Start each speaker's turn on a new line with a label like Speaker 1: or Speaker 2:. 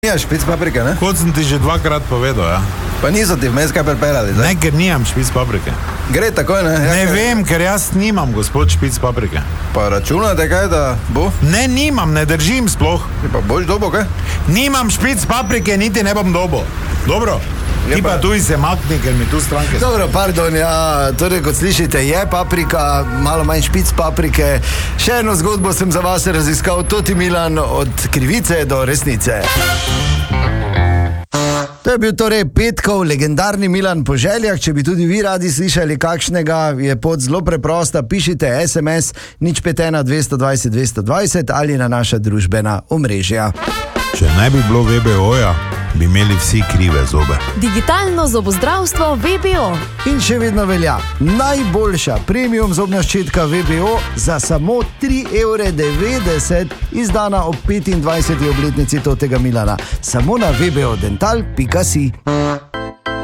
Speaker 1: Ja, špic paprike, ne?
Speaker 2: Kot sem ti že dvakrat povedal, ja.
Speaker 1: Pa niso ti vmes kaj prepeljali, zdaj?
Speaker 2: Ne, ker nimam špic paprike.
Speaker 1: Gre takoj, ne?
Speaker 2: Ne vem, ker jaz nimam, gospod, špic paprike.
Speaker 1: Pa računate kaj, da bo?
Speaker 2: Ne, nimam, ne držim sploh.
Speaker 1: Pa boš dobo, kaj?
Speaker 2: Nimam špic paprike, niti ne bom dobo. Dobro? Ti pa tu se makni, ker mi tu stranke...
Speaker 3: Dobro, pardon, ja, torej kot slišite, je paprika, malo manj špic paprike. Še eno zgodbo sem za vas raziskal, Toti Milan, od krivice do resnice. To je bil torej petkov legendarni Milan po željah. Če bi tudi vi radi slišali kakšnega, je pot zelo preprosta. Pišite SMS 051 220 220 ali na naša družbena omrežja.
Speaker 2: Če ne bi bilo VBO-ja, bi imeli vsi krive zobe.
Speaker 4: Digitalno zobozdravstvo VBO.
Speaker 3: In še vedno velja najboljša premium zobna ščitka VBO za samo 3,90 €, izdana ob 25. obletnici Totega Milana. Samo na vbodental.si.